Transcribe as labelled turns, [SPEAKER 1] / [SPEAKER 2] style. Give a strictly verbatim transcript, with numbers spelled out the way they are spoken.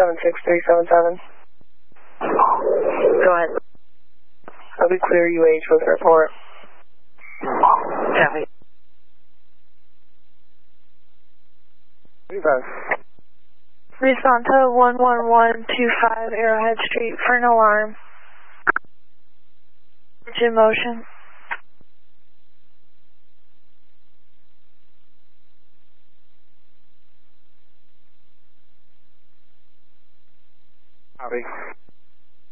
[SPEAKER 1] seven six three seven seven.
[SPEAKER 2] Go ahead.
[SPEAKER 1] I'll be clear U H with report.
[SPEAKER 2] Copy.
[SPEAKER 3] Respond to one one one two five Arrowhead Street for an alarm. Bridge in motion.
[SPEAKER 4] Copy.